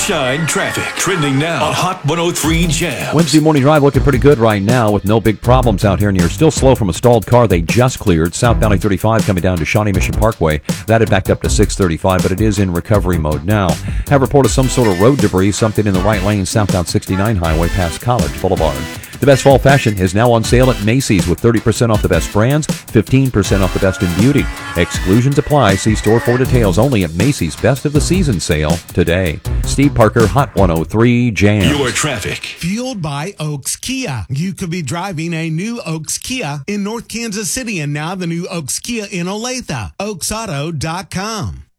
Sunshine traffic trending now on Hot 103 Jams. Wednesday morning drive looking pretty good right now with no big problems out here, and you're still slow from a stalled car they just cleared. Southbound I-35 coming down to Shawnee Mission Parkway. That had backed up to 635, but it is in recovery mode now. Have reported some sort of road debris, something in the right lane southbound 69 highway past College Boulevard. The best fall fashion is now on sale at Macy's with 30% off the best brands, 15% off the best in beauty. Exclusions apply. See store for details only at Macy's Best of the Season sale today. Steve Parker, Hot 103 Jams. Your traffic. Fueled by Oaks Kia. You could be driving a new Oaks Kia in North Kansas City, and now the new Oaks Kia in Olathe. OaksAuto.com.